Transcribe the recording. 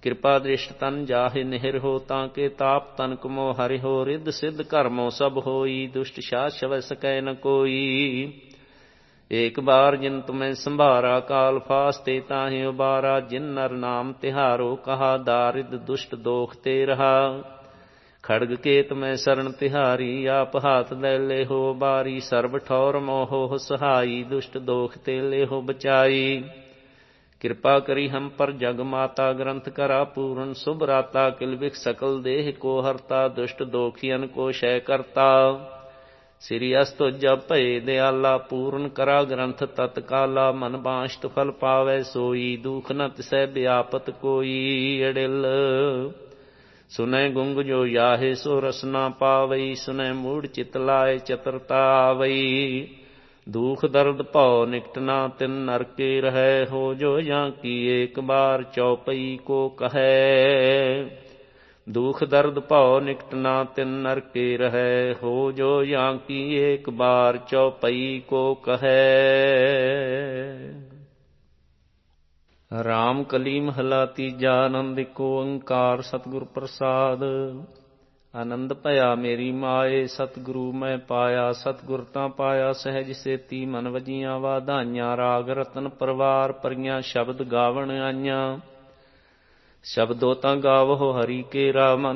ਕਿਰਪਾ ਦ੍ਰਿਸ਼ਟ ਤਨ ਜਾਹਿ ਨਿਹਿਰ ਹੋ, ਤਾਂ ਕੇ ਤਾਪ ਤਨਕ ਮੋ ਹਰਿ ਹੋ। ਰਿੱਧ ਸਿੱਧ ਕਰਮੋ ਸਭ ਹੋਈ, ਦੁਸ਼ਟ ਸ਼ਾਸ ਛਵੈ ਸਕੈ ਨ ਕੋਈ। ਏਕ ਬਾਰ ਜਿਨ ਤੁਮੈ ਸੰਭਾਰਾ, ਕਾਲ ਫਾਸਤੇ ਤਾਹਿ ਉਬਾਰਾ। ਜਿਨ ਨਰ ਨਾਮ ਤਿਹਾਰੋ, ਕਹਾ ਦਾਰਿਦ ਦੁਸ਼ਟ ਦੋਖ ਤੇ ਰਹਾ। ਖੜਗ ਕੇਤ ਮੈਂ ਸਰਣ ਤਿਹਾਰੀ, ਆਪ ਹਾਥ ਲੈ ਲੇਹੋ ਬਾਰੀ। ਸਰਬ ਠੌਰ ਮੋਹੋ ਸਹਾਈ, ਦੁਸ਼ਟ ਦੋਖ ਤੇ ਲੇਹੋ ਬਚਾਈ। ਕਿਰਪਾ ਕਰੀ ਹਮ ਪਰ ਜਗ ਮਾਤਾ, ਗ੍ਰੰਥ ਕਰਾ ਪੂਰਨ ਸੁਭ ਰਾਤਾ। ਕਿਲ ਬਿਖ ਸਕਲ ਦੇਹ ਕੋ ਹਰਤਾ, ਦੁਸ਼ਟ ਦੋਖੀਅਨ ਕੋ ਸ਼ੈ ਕਰਤਾ। ਸ੍ਰੀ ਅਸਤੁਜ ਭਏ ਦਿਆਲਾ, ਪੂਰਨ ਕਰਾ ਗ੍ਰੰਥ ਤਤਕਾਲਾ। ਮਨ ਬਾਂਛਤ ਫਲ ਪਾਵੈ ਸੋਈ, ਦੂਖ ਨ ਤਿਸੈ ਬਿਆਪਤ ਕੋਈ। ਅੜਿਲ ਸੁਨੈ ਗੁੰਗ ਜੋ ਯਾਹੇ, ਸੋ ਰਸ ਨਾ ਪਾਵਈ। ਸੁਨੈ ਮੂੜ ਚਿਤ ਲਾਏ, ਚਤਰਤਾ ਆਵਈ। ਦੁਖ ਦਰਦ ਭਉ ਨਿਕਟ ਨਾ ਤਿਨ ਨਰਕੇ ਰਹੈ, ਹੋ ਜੋ ਜਾਂ ਕੀ ਏਕ ਬਾਰ ਚਉਪਈ ਕੋ ਕਹੈ। ਦੁਖ ਦਰਦ ਭਉ ਨਿਕਟ ਨਾ ਤਿਨ ਨਰਕੇ ਰਹੈ, ਹੋ ਜੋ ਜਾਂ ਕੀ ਏਕ ਬਾਰ ਚਉਪਈ ਕੋ ਕਹੈ। ਰਾਮ ਕਲੀ ਮਹਲਾ ਤੀਜਾ। ਆਨੰਦ ਏਕ ਓੰਕਾਰ ਸਤਿਗੁਰ ਪ੍ਰਸਾਦ। ਆਨੰਦ ਭਇਆ ਮੇਰੀ ਮਾਏ, ਸਤਿਗੁਰੂ ਮੈਂ ਪਾਇਆ। ਸਤਿਗੁਰ ਤਾਂ ਪਾਇਆ ਸਹਿਜ ਸੇਤੀ, ਮਨ ਵਜੀਆਂ ਵਾਧਾਈਆਂ। ਰਾਗ ਰਤਨ ਪਰਵਾਰ ਭਰੀਆਂ, ਸ਼ਬਦ ਗਾਵਣ ਆਈਆਂ। ਸ਼ਬਦੋ ਤਾਂ ਗਾਵੋ ਹਰੀ ਕੇਰਾ, ਮਨ